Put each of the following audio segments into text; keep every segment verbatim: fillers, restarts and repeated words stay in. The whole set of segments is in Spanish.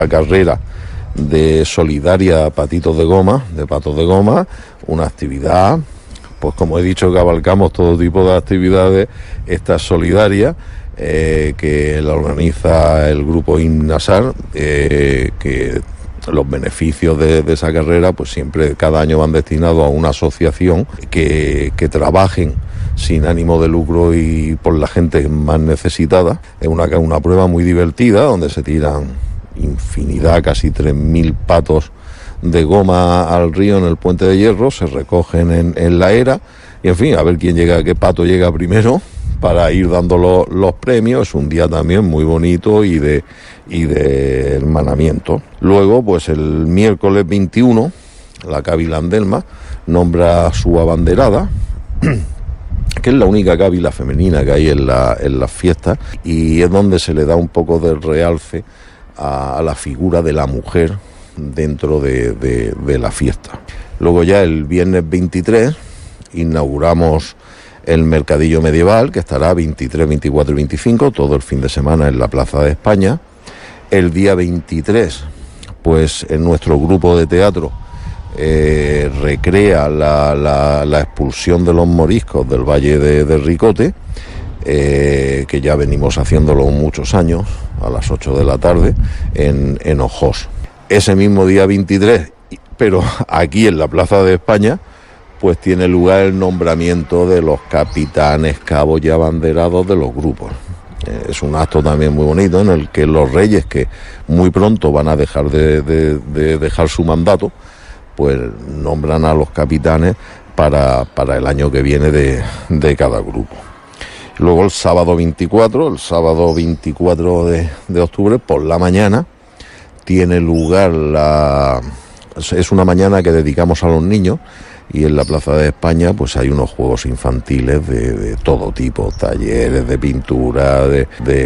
La carrera de solidaria Patitos de Goma, de Patos de Goma, una actividad, pues como he dicho, que abarcamos todo tipo de actividades. Esta es solidaria, eh, que la organiza el grupo INNASAR, eh, que los beneficios de, de esa carrera pues siempre cada año van destinados a una asociación que, que trabajen sin ánimo de lucro y por la gente más necesitada. Es una, una prueba muy divertida donde se tiran infinidad, casi tres mil patos de goma al río en el Puente de Hierro, se recogen en, en la era y en fin, a ver quién llega, qué pato llega primero para ir dando lo, los premios. Es un día también muy bonito y de, y de hermanamiento. Luego, pues el miércoles veintiuno, la Cávila Andelma nombra a su abanderada, que es la única cávila femenina que hay en, la, en las fiestas, y es donde se le da un poco de realce a, a la figura de la mujer dentro de, de, de la fiesta. Luego ya el viernes veintitrés inauguramos el mercadillo medieval, que estará veintitrés, veinticuatro y veinticinco, todo el fin de semana en la Plaza de España. El día veintitrés, pues en nuestro grupo de teatro eh, recrea la, la, la expulsión de los moriscos del Valle de, de Ricote, eh, que ya venimos haciéndolo muchos años, a las ocho de la tarde, en, en Ojos. Ese mismo día veintitrés, pero aquí en la Plaza de España, pues tiene lugar el nombramiento de los capitanes, cabos y abanderados de los grupos. Eh, es un acto también muy bonito en el que los reyes, que muy pronto van a dejar de, de, de dejar su mandato, pues nombran a los capitanes para, para el año que viene de, de cada grupo. Luego el sábado veinticuatro, el sábado veinticuatro de, de octubre, por la mañana, tiene lugar la... es una mañana que dedicamos a los niños, y en la Plaza de España pues hay unos juegos infantiles de, de todo tipo, talleres de pintura, de,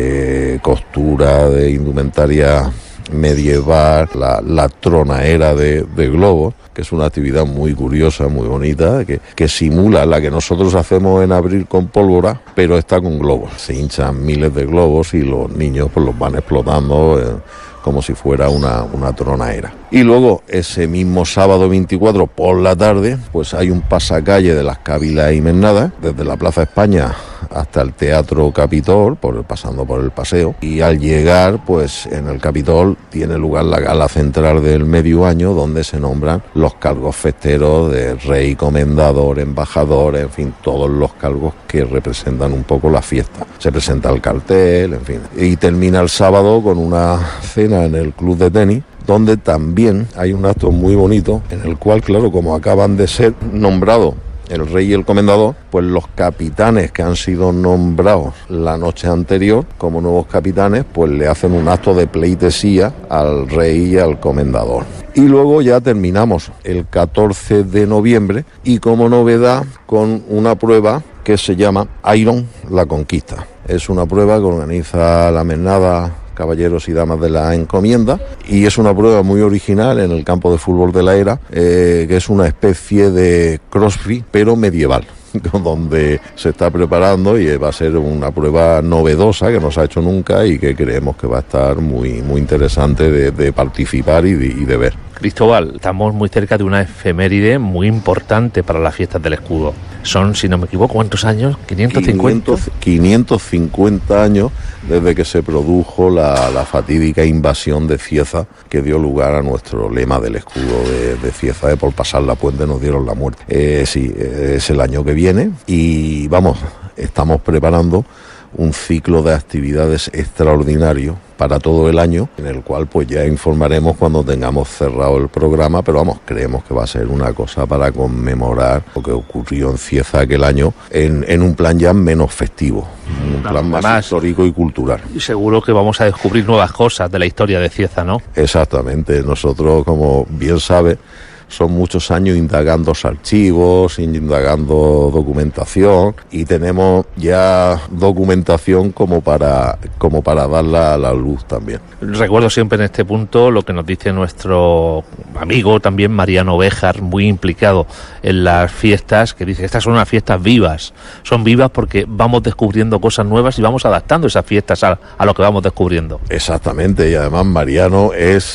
de costura, de indumentaria medieval, la, la tronaera de, de globos, que es una actividad muy curiosa, muy bonita, que, que simula la que nosotros hacemos en abril con pólvora, pero está con globos. Se hinchan miles de globos y los niños pues los van explotando eh, como si fuera una, una tronaera. Y luego, ese mismo sábado veinticuatro, por la tarde, pues hay un pasacalle de las Cávilas y Mernadas, desde la Plaza España hasta el Teatro Capitol, por, pasando por el paseo, y al llegar, pues en el Capitol tiene lugar la gala central del medio año, donde se nombran los cargos festeros de rey, comendador, embajador, en fin, todos los cargos que representan un poco la fiesta. Se presenta el cartel, en fin, y termina el sábado con una cena en el club de tenis, donde también hay un acto muy bonito, en el cual, claro, como acaban de ser nombrados el rey y el comendador, pues los capitanes que han sido nombrados la noche anterior como nuevos capitanes, pues le hacen un acto de pleitesía al rey y al comendador. Y luego ya terminamos el catorce de noviembre, y como novedad con una prueba que se llama Iron la Conquista. Es una prueba que organiza la Mernada Caballeros y Damas de la Encomienda, y es una prueba muy original en el campo de fútbol de la Era, eh, que es una especie de crossfit pero medieval, donde se está preparando, y va a ser una prueba novedosa que no se ha hecho nunca y que creemos que va a estar muy, muy interesante de, de participar y de, y de ver. Cristóbal, estamos muy cerca de una efeméride muy importante para las fiestas del escudo. Son, si no me equivoco, ¿cuántos años? ¿quinientos cincuenta? quinientos cincuenta años desde que se produjo la, la fatídica invasión de Cieza, que dio lugar a nuestro lema del escudo de, de Cieza, de por pasar la puente nos dieron la muerte. Eh, sí, es el año que viene, y vamos, estamos preparando un ciclo de actividades extraordinario para todo el año, en el cual pues ya informaremos cuando tengamos cerrado el programa, pero vamos, creemos que va a ser una cosa para conmemorar lo que ocurrió en Cieza aquel año, en, en un plan ya menos festivo, un plan más, más histórico y cultural. Y seguro que vamos a descubrir nuevas cosas de la historia de Cieza, ¿no? Exactamente, nosotros, como bien sabe, son muchos años indagando archivos, indagando documentación, y tenemos ya documentación como para, como para darla a la luz también. Recuerdo siempre en este punto lo que nos dice nuestro amigo también Mariano Béjar, muy implicado en las fiestas, que dice que estas son unas fiestas vivas, son vivas porque vamos descubriendo cosas nuevas y vamos adaptando esas fiestas a, a lo que vamos descubriendo. Exactamente, y además Mariano es